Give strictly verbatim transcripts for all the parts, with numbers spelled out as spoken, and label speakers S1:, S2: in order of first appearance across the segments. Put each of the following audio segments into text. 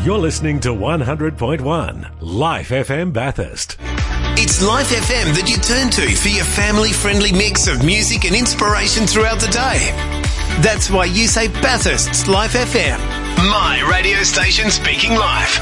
S1: You're listening to one hundred point one Life F M Bathurst.
S2: It's Life F M that you turn to for your family-friendly mix of music and inspiration throughout the day. That's why you say Bathurst's Life F M. My radio station speaking life.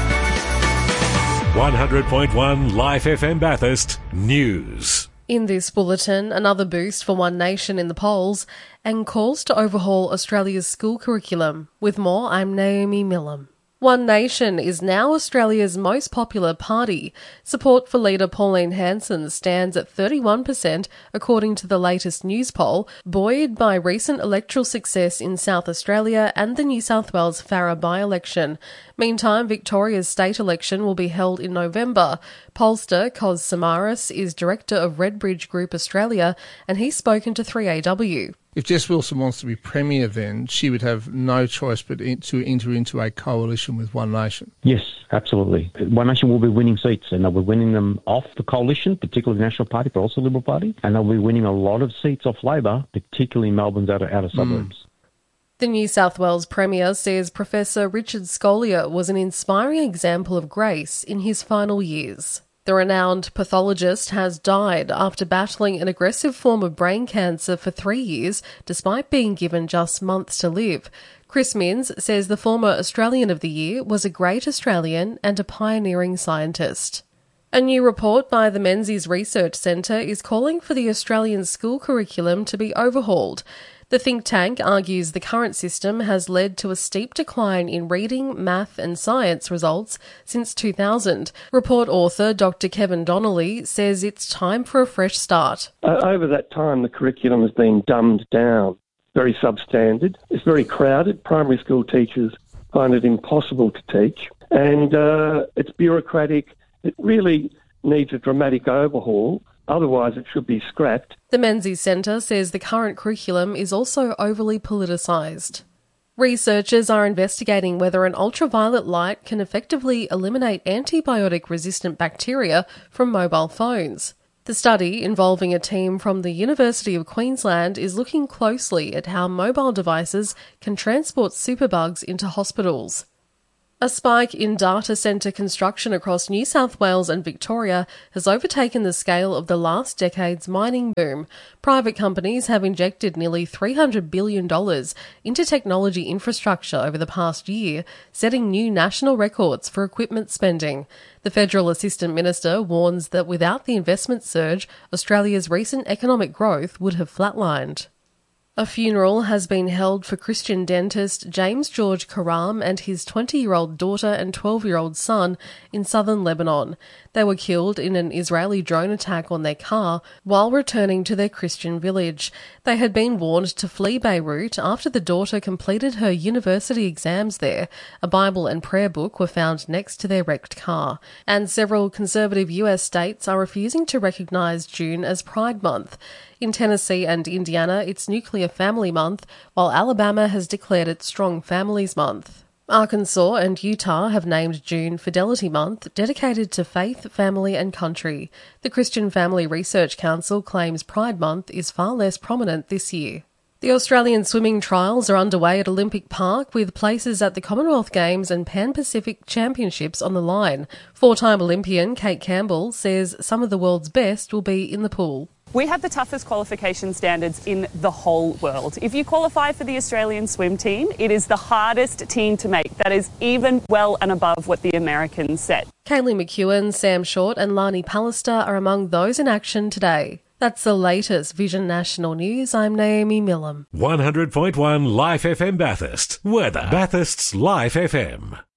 S1: one hundred point one Life F M Bathurst News.
S3: In this bulletin, another boost for One Nation in the polls and calls to overhaul Australia's school curriculum. With more, I'm Naomi Millam. One Nation is now Australia's most popular party. Support for leader Pauline Hanson stands at thirty-one percent, according to the latest news poll, buoyed by recent electoral success in South Australia and the New South Wales Farrer by-election. Meantime, Victoria's state election will be held in November. Pollster Cos Samaras is director of Redbridge Group Australia, and he's spoken to three A W.
S4: If Jess Wilson wants to be Premier, then she would have no choice but to enter into a coalition with One Nation.
S5: Yes, absolutely. One Nation will be winning seats, and they'll be winning them off the coalition, particularly the National Party, but also the Liberal Party, and they'll be winning a lot of seats off Labor, particularly Melbourne's outer, outer suburbs. Mm.
S3: The New South Wales Premier says Professor Richard Scolia was an inspiring example of grace in his final years. The renowned pathologist has died after battling an aggressive form of brain cancer for three years, despite being given just months to live. Chris Minns says the former Australian of the Year was a great Australian and a pioneering scientist. A new report by the Menzies Research Centre is calling for the Australian school curriculum to be overhauled. The think tank argues the current system has led to a steep decline in reading, math and science results since two thousand. Report author Doctor Kevin Donnelly says it's time for a fresh start.
S6: Uh, over that time, the curriculum has been dumbed down, very substandard. It's very crowded. Primary school teachers find it impossible to teach, and uh, it's bureaucratic. It really needs a dramatic overhaul. Otherwise, it should be scrapped.
S3: The Menzies Centre says the current curriculum is also overly politicised. Researchers are investigating whether an ultraviolet light can effectively eliminate antibiotic-resistant bacteria from mobile phones. The study, involving a team from the University of Queensland, is looking closely at how mobile devices can transport superbugs into hospitals. A spike in data centre construction across New South Wales and Victoria has overtaken the scale of the last decade's mining boom. Private companies have injected nearly three hundred billion dollars into technology infrastructure over the past year, setting new national records for equipment spending. The Federal Assistant Minister warns that without the investment surge, Australia's recent economic growth would have flatlined. A funeral has been held for Christian dentist James George Karam and his twenty-year-old daughter and twelve-year-old son in southern Lebanon. They were killed in an Israeli drone attack on their car while returning to their Christian village. They had been warned to flee Beirut after the daughter completed her university exams there. A Bible and prayer book were found next to their wrecked car. And several conservative U S states are refusing to recognise June as Pride Month. In Tennessee and Indiana, it's Nuclear Family Month, while Alabama has declared it Strong Families Month. Arkansas and Utah have named June Fidelity Month, dedicated to faith, family and country. The Christian Family Research Council claims Pride Month is far less prominent this year. The Australian swimming trials are underway at Olympic Park, with places at the Commonwealth Games and Pan-Pacific Championships on the line. Four-time Olympian Kate Campbell says some of the world's best will be in the pool.
S7: We have the toughest qualification standards in the whole world. If you qualify for the Australian swim team, it is the hardest team to make. That is even well and above what the Americans set.
S3: Kaylee McEwen, Sam Short and Lani Pallister are among those in action today. That's the latest Vision National News. I'm Naomi Millam.
S1: one hundred point one Life F M Bathurst. Weather. Bathurst's Life F M.